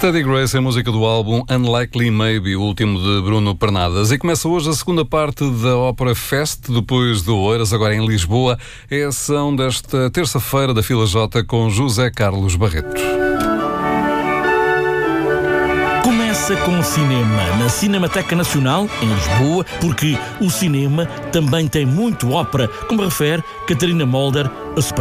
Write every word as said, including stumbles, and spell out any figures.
Steady Grace é a música do álbum Unlikely Maybe, o último de Bruno Pernadas. E começa hoje a segunda parte da Ópera Fest, depois do Oeiras, agora em Lisboa. É a ação desta terça-feira da Fila J com José Carlos Barreto. Começa com o cinema na Cinemateca Nacional, em Lisboa, porque o cinema também tem muito ópera, como refere Catarina Molder, a